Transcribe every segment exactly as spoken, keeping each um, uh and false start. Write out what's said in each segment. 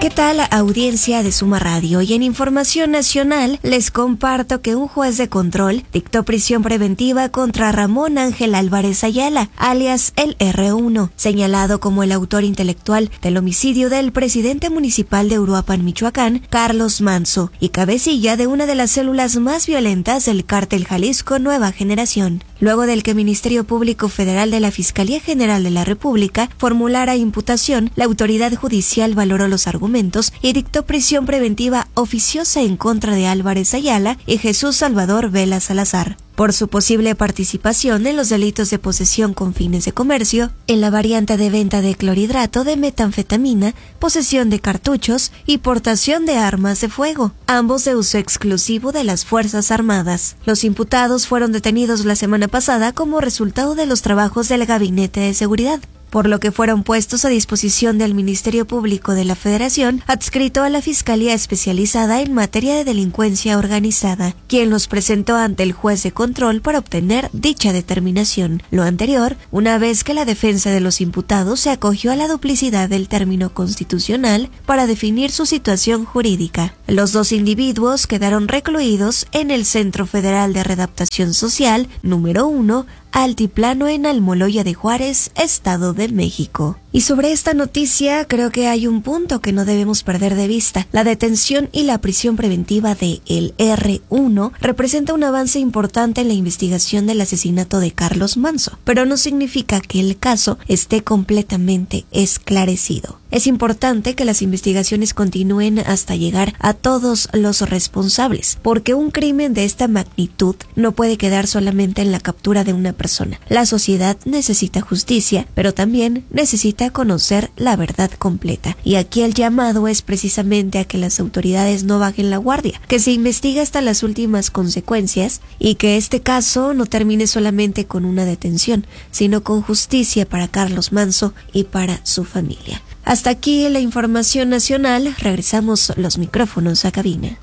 ¿Qué tal, audiencia de Suma Radio? Y en información nacional les comparto que un juez de control dictó prisión preventiva contra Ramón Ángel Álvarez Ayala, alias el erre uno, señalado como el autor intelectual del homicidio del presidente municipal de Uruapan, Michoacán, Carlos Manso, y cabecilla de una de las células más violentas del cártel Jalisco Nueva Generación. Luego del que el Ministerio Público Federal de la Fiscalía General de la República formulara imputación, la autoridad judicial valoró los argumentos y dictó prisión preventiva oficiosa en contra de Álvarez Ayala y Jesús Salvador Vela Salazar por su posible participación en los delitos de posesión con fines de comercio, en la variante de venta de clorhidrato de metanfetamina, posesión de cartuchos y portación de armas de fuego, ambos de uso exclusivo de las Fuerzas Armadas. Los imputados fueron detenidos la semana pasada como resultado de los trabajos del Gabinete de Seguridad, por lo que fueron puestos a disposición del Ministerio Público de la Federación, adscrito a la Fiscalía Especializada en Materia de Delincuencia Organizada, quien los presentó ante el juez de control para obtener dicha determinación. Lo anterior, una vez que la defensa de los imputados se acogió a la duplicidad del término constitucional para definir su situación jurídica. Los dos individuos quedaron recluidos en el Centro Federal de Readaptación Social número uno, Altiplano, en Almoloya de Juárez, Estado de México. Y sobre esta noticia creo que hay un punto que no debemos perder de vista. La detención y la prisión preventiva de el erre uno representa un avance importante en la investigación del asesinato de Carlos Manso, pero no significa que el caso esté completamente esclarecido. Es importante que las investigaciones continúen hasta llegar a todos los responsables, porque un crimen de esta magnitud no puede quedar solamente en la captura de una persona. La sociedad necesita justicia, pero también necesita conocer la verdad completa. Y aquí el llamado es precisamente a que las autoridades no bajen la guardia, que se investigue hasta las últimas consecuencias y que este caso no termine solamente con una detención, sino con justicia para Carlos Manso y para su familia. Hasta aquí la información nacional. Regresamos los micrófonos a cabina.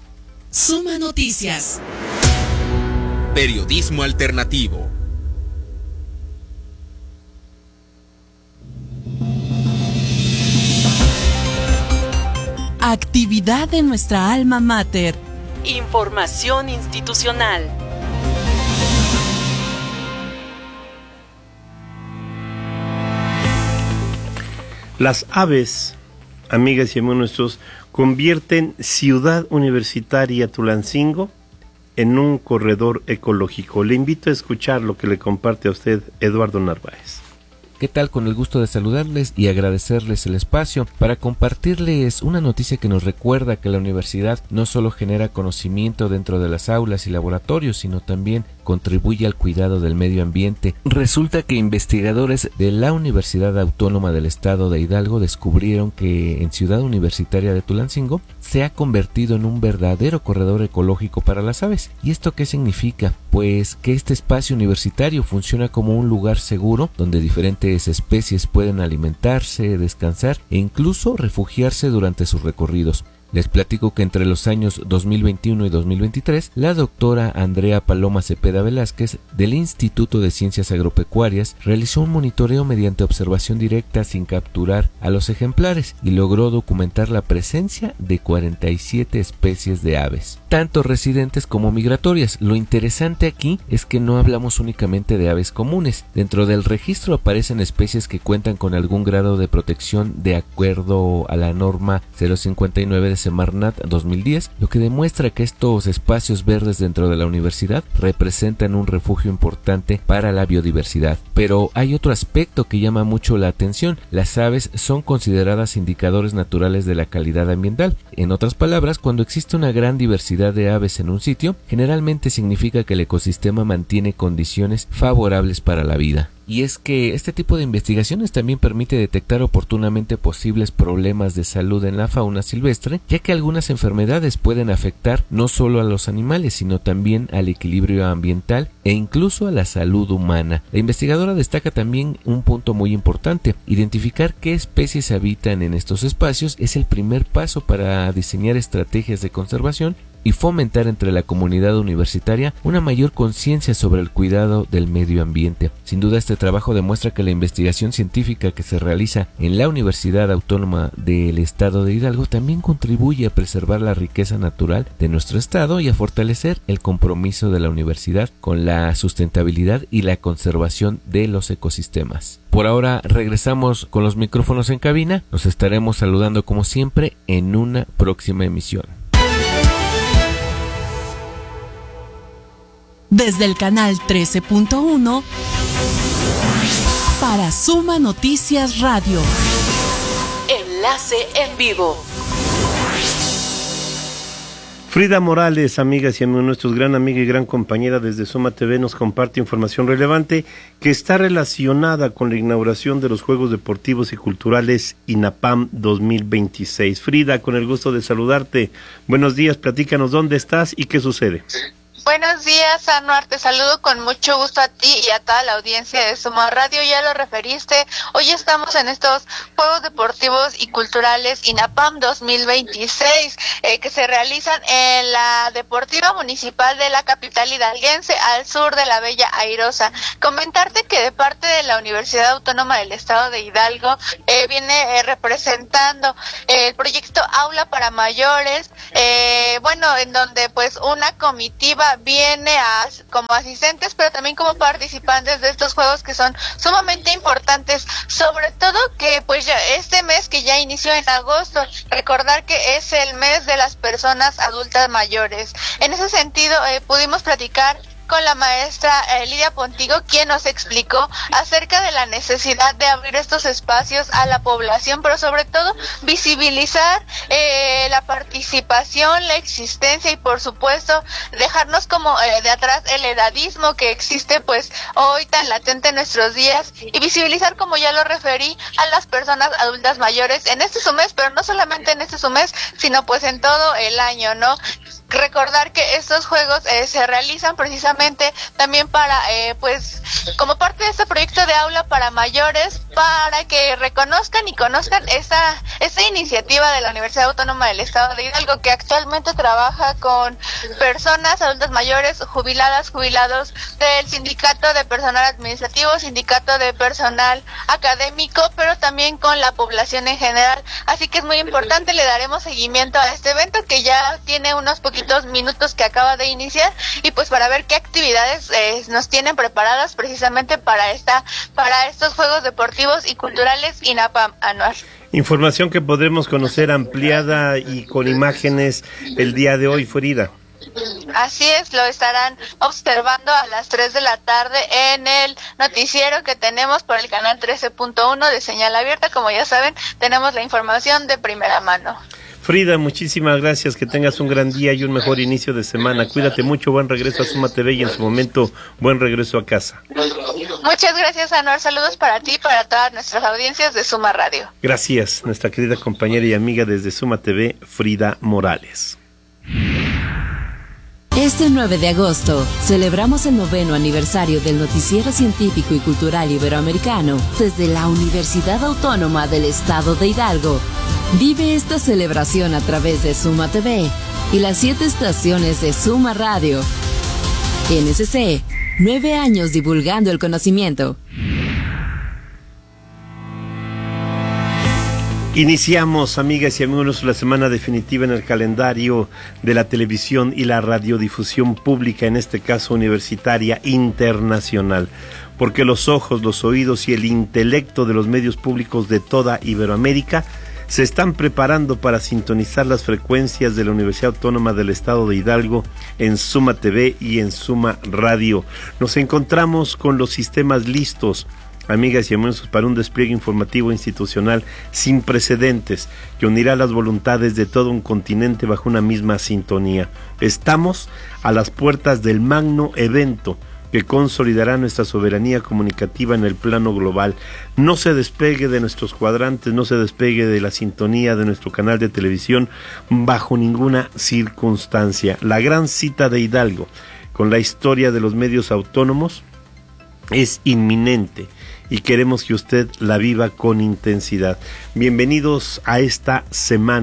Suma Noticias. Periodismo alternativo. Actividad de nuestra alma mater. Información institucional. Las aves, amigas y amigos nuestros, convierten Ciudad Universitaria Tulancingo en un corredor ecológico. Le invito a escuchar lo que le comparte a usted Eduardo Narváez. ¿Qué tal? Con el gusto de saludarles y agradecerles el espacio para compartirles una noticia que nos recuerda que la universidad no solo genera conocimiento dentro de las aulas y laboratorios, sino también contribuye al cuidado del medio ambiente. Resulta que investigadores de la Universidad Autónoma del Estado de Hidalgo descubrieron que en Ciudad Universitaria de Tulancingo se ha convertido en un verdadero corredor ecológico para las aves. ¿Y esto qué significa? Pues que este espacio universitario funciona como un lugar seguro donde diferentes especies pueden alimentarse, descansar e incluso refugiarse durante sus recorridos. Les platico que entre los años dos mil veintiuno y dos mil veintitrés, la doctora Andrea Paloma Cepeda Velázquez del Instituto de Ciencias Agropecuarias realizó un monitoreo mediante observación directa sin capturar a los ejemplares y logró documentar la presencia de cuarenta y siete especies de aves, tanto residentes como migratorias. Lo interesante aquí es que no hablamos únicamente de aves comunes. Dentro del registro aparecen especies que cuentan con algún grado de protección de acuerdo a la norma cero cincuenta y nueve de Semarnat dos mil diez, lo que demuestra que estos espacios verdes dentro de la universidad representan un refugio importante para la biodiversidad. Pero hay otro aspecto que llama mucho la atención. Las aves son consideradas indicadores naturales de la calidad ambiental. En otras palabras, cuando existe una gran diversidad de aves en un sitio, generalmente significa que el ecosistema mantiene condiciones favorables para la vida. Y es que este tipo de investigaciones también permite detectar oportunamente posibles problemas de salud en la fauna silvestre, ya que algunas enfermedades pueden afectar no solo a los animales, sino también al equilibrio ambiental e incluso a la salud humana. La investigadora destaca también un punto muy importante: identificar qué especies habitan en estos espacios es el primer paso para diseñar estrategias de conservación y fomentar entre la comunidad universitaria una mayor conciencia sobre el cuidado del medio ambiente. Sin duda, este trabajo demuestra que la investigación científica que se realiza en la Universidad Autónoma del Estado de Hidalgo también contribuye a preservar la riqueza natural de nuestro estado y a fortalecer el compromiso de la universidad con la sustentabilidad y la conservación de los ecosistemas. Por ahora regresamos con los micrófonos en cabina. Nos estaremos saludando como siempre en una próxima emisión. Desde el canal trece punto uno para Suma Noticias Radio. Enlace en vivo. Frida Morales, amigas y amigos nuestros, gran amiga y gran compañera desde Suma T V, nos comparte información relevante que está relacionada con la inauguración de los Juegos Deportivos y Culturales INAPAM dos mil veintiséis. Frida, con el gusto de saludarte. Buenos días, platícanos dónde estás y qué sucede. Buenos días, Anuar, te saludo con mucho gusto a ti y a toda la audiencia de Suma Radio, ya lo referiste, hoy estamos en estos Juegos Deportivos y Culturales INAPAM dos mil veintiséis, eh, que se realizan en la Deportiva Municipal de la capital hidalguense, al sur de la Bella Airosa. Comentarte que de parte de la Universidad Autónoma del Estado de Hidalgo, eh, viene eh, representando eh, el proyecto Aula para Mayores, eh, bueno, en donde pues una comitiva viene a, como asistentes, pero también como participantes de estos juegos que son sumamente importantes, sobre todo que pues ya este mes que ya inició en agosto, recordar que es el mes de las personas adultas mayores. En ese sentido, eh, pudimos platicar con la maestra eh, Lidia Pontigo, quien nos explicó acerca de la necesidad de abrir estos espacios a la población, pero sobre todo visibilizar eh, la participación, la existencia y por supuesto dejarnos como eh, de atrás el edadismo que existe pues hoy tan latente en nuestros días y visibilizar, como ya lo referí, a las personas adultas mayores en este su mes, pero no solamente en este su mes, sino pues en todo el año, ¿no? Recordar que estos juegos eh, se realizan precisamente también para, eh, pues, como parte de este proyecto de aula para mayores, para que reconozcan y conozcan esta, esta iniciativa de la Universidad Autónoma del Estado de Hidalgo, que actualmente trabaja con personas adultas mayores, jubiladas, jubilados del Sindicato de Personal Administrativo, Sindicato de Personal Académico, pero también con la población en general. Así que es muy importante, le daremos seguimiento a este evento que ya tiene unos poquitos minutos que acaba de iniciar y pues para ver qué actividades eh, nos tienen preparadas precisamente para esta para estos Juegos Deportivos y Culturales INAPAM, Anuar. Información que podremos conocer ampliada y con imágenes el día de hoy, Frida. Así es, lo estarán observando a las tres de la tarde en el noticiero que tenemos por el canal trece punto uno de Señal Abierta. Como ya saben, tenemos la información de primera mano. Frida, muchísimas gracias, que tengas un gran día y un mejor inicio de semana. Cuídate mucho, buen regreso a Suma T V y en su momento, buen regreso a casa. Muchas gracias, Anuar. Saludos para ti y para todas nuestras audiencias de Suma Radio. Gracias, nuestra querida compañera y amiga desde Suma T V, Frida Morales. Este nueve de agosto celebramos el noveno aniversario del Noticiero Científico y Cultural Iberoamericano desde la Universidad Autónoma del Estado de Hidalgo. Vive esta celebración a través de Suma T V y las siete estaciones de Suma Radio. N S C, nueve años divulgando el conocimiento. Iniciamos, amigas y amigos, la semana definitiva en el calendario de la televisión y la radiodifusión pública, en este caso universitaria internacional, porque los ojos, los oídos y el intelecto de los medios públicos de toda Iberoamérica se están preparando para sintonizar las frecuencias de la Universidad Autónoma del Estado de Hidalgo en Suma T V y en Suma Radio. Nos encontramos con los sistemas listos, amigas y amigos, para un despliegue informativo institucional sin precedentes que unirá las voluntades de todo un continente bajo una misma sintonía. Estamos a las puertas del magno evento que consolidará nuestra soberanía comunicativa en el plano global. No se despegue de nuestros cuadrantes, no se despegue de la sintonía de nuestro canal de televisión bajo ninguna circunstancia. La gran cita de Hidalgo con la historia de los medios autónomos es inminente y queremos que usted la viva con intensidad. Bienvenidos a esta semana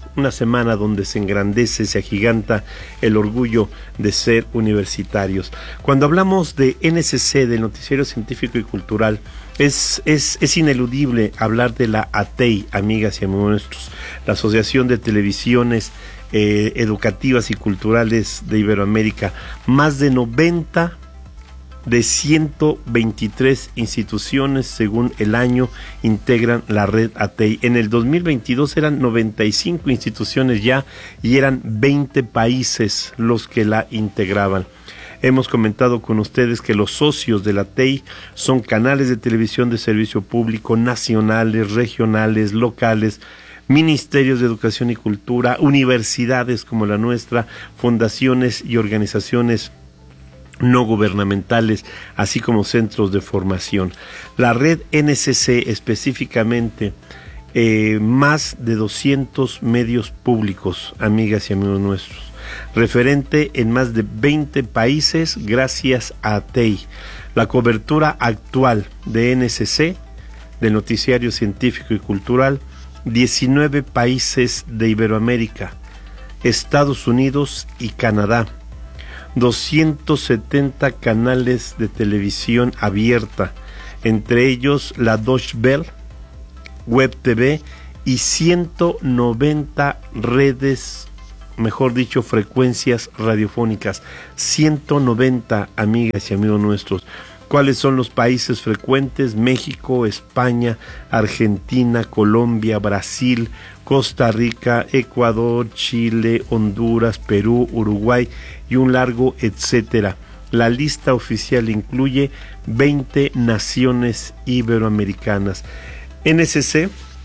una semana donde se engrandece, se agiganta el orgullo de ser universitarios. Cuando hablamos de N S C, del Noticiero Científico y Cultural, es, es, es ineludible hablar de la A T E I, amigas y amigos nuestros, la Asociación de Televisiones eh, Educativas y Culturales de Iberoamérica. Más de noventa de ciento veintitrés instituciones, según el año, integran la red A T E I. En el dos mil veintidós eran noventa y cinco instituciones ya y eran veinte países los que la integraban. Hemos comentado con ustedes que los socios de la A T E I son canales de televisión de servicio público nacionales, regionales, locales, ministerios de educación y cultura, universidades como la nuestra, fundaciones y organizaciones no gubernamentales, así como centros de formación. La red N S C específicamente, eh, más de doscientos medios públicos, amigas y amigos nuestros, referente en más de veinte países gracias a A T E I. La cobertura actual de N S C, del Noticiario Científico y Cultural, diecinueve países de Iberoamérica, Estados Unidos y Canadá, doscientos setenta canales de televisión abierta, entre ellos la Deutsche Welle, Web T V y ciento noventa redes, mejor dicho, frecuencias radiofónicas. ciento noventa, amigas y amigos nuestros. ¿Cuáles son los países frecuentes? México, España, Argentina, Colombia, Brasil, Costa Rica, Ecuador, Chile, Honduras, Perú, Uruguay y un largo etcétera. La lista oficial incluye veinte naciones iberoamericanas. N S C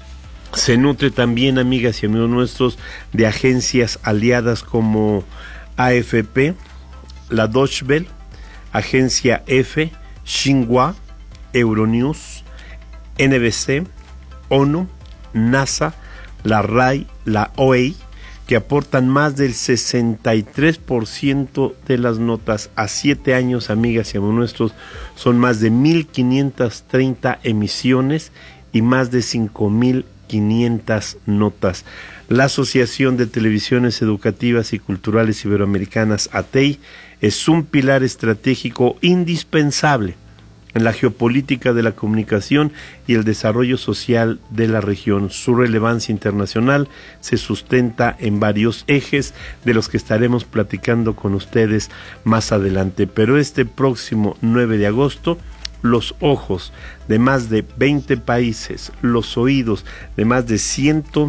se nutre también, amigas y amigos nuestros, de agencias aliadas como A F P, la Deutsche Welle, Agencia F, Xinhua, Euronews, N B C, ONU, NASA, la R A I, la O E I, que aportan más del sesenta y tres por ciento de las notas. A siete años, amigas y amigos nuestros, son más de mil quinientas treinta emisiones y más de cinco mil quinientas notas. La Asociación de Televisiones Educativas y Culturales Iberoamericanas, A T E I, es un pilar estratégico indispensable en la geopolítica de la comunicación y el desarrollo social de la región. Su relevancia internacional se sustenta en varios ejes de los que estaremos platicando con ustedes más adelante. Pero este próximo nueve de agosto, los ojos de más de veinte países, los oídos de más de ciento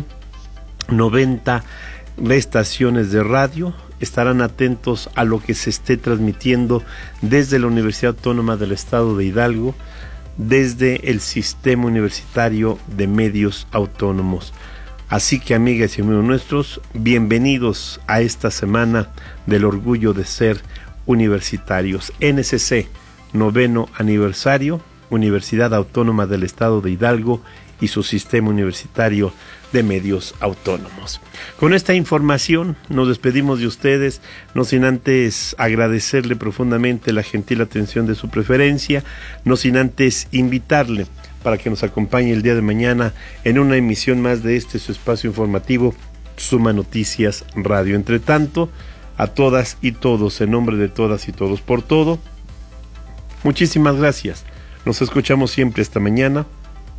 noventa estaciones de radio estarán atentos a lo que se esté transmitiendo desde la Universidad Autónoma del Estado de Hidalgo, desde el Sistema Universitario de Medios Autónomos. Así que, amigas y amigos nuestros, bienvenidos a esta semana del orgullo de ser universitarios. N S C, noveno aniversario, Universidad Autónoma del Estado de Hidalgo y su Sistema Universitario de Medios Autónomos. Con esta información nos despedimos de ustedes, no sin antes agradecerle profundamente la gentil atención de su preferencia, no sin antes invitarle para que nos acompañe el día de mañana en una emisión más de este su espacio informativo, Suma Noticias Radio. Entre tanto, a todas y todos, en nombre de todas y todos por todo, muchísimas gracias. Nos escuchamos siempre esta mañana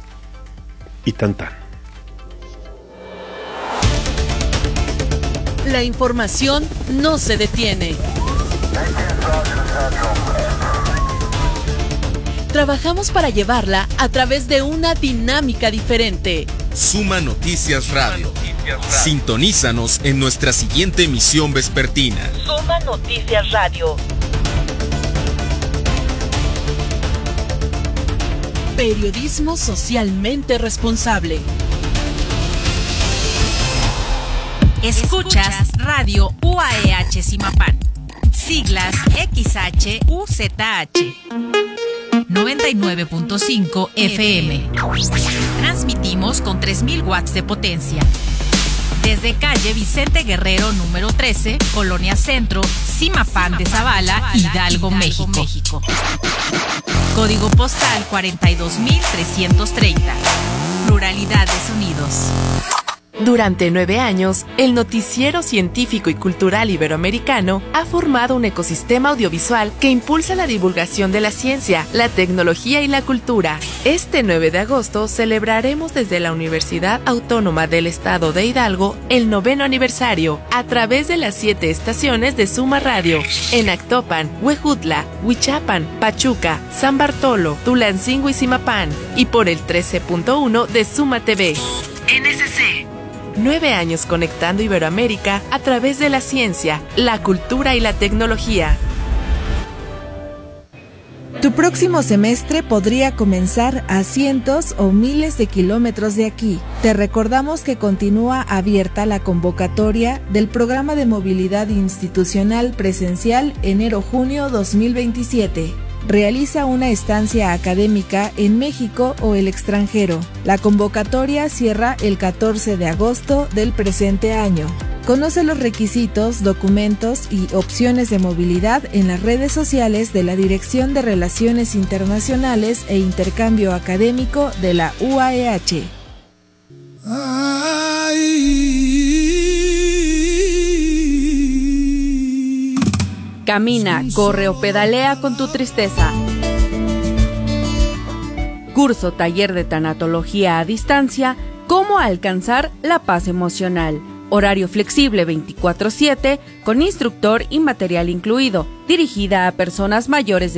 y tan tan. La información no se detiene. Trabajamos para llevarla a través de una dinámica diferente. Suma Noticias Radio. Sintonízanos en nuestra siguiente emisión vespertina. Suma Noticias Radio. Periodismo socialmente responsable. Escuchas Radio U A E H Zimapán, siglas X H U Z H, noventa y nueve punto cinco F M. Transmitimos con tres mil watts de potencia. Desde calle Vicente Guerrero número trece, Colonia Centro, Zimapán de Zavala, Hidalgo, México. Código postal cuarenta y dos mil trescientos treinta. Pluralidad de sonidos. Durante nueve años, el Noticiero Científico y Cultural Iberoamericano ha formado un ecosistema audiovisual que impulsa la divulgación de la ciencia, la tecnología y la cultura. Este nueve de agosto celebraremos desde la Universidad Autónoma del Estado de Hidalgo el noveno aniversario a través de las siete estaciones de Suma Radio en Actopan, Huejutla, Huichapan, Pachuca, San Bartolo, Tulancingo y Zimapán y por el trece punto uno de Suma T V. N S C. Nueve años conectando Iberoamérica a través de la ciencia, la cultura y la tecnología. Tu próximo semestre podría comenzar a cientos o miles de kilómetros de aquí. Te recordamos que continúa abierta la convocatoria del Programa de Movilidad Institucional Presencial enero-junio dos mil veintisiete. Realiza una estancia académica en México o el extranjero. La convocatoria cierra el catorce de agosto del presente año. Conoce los requisitos, documentos y opciones de movilidad en las redes sociales de la Dirección de Relaciones Internacionales e Intercambio Académico de la U A E H. Camina, corre o pedalea con tu tristeza. Curso taller de tanatología a distancia, cómo alcanzar la paz emocional. Horario flexible veinticuatro siete, con instructor y material incluido, dirigida a personas mayores de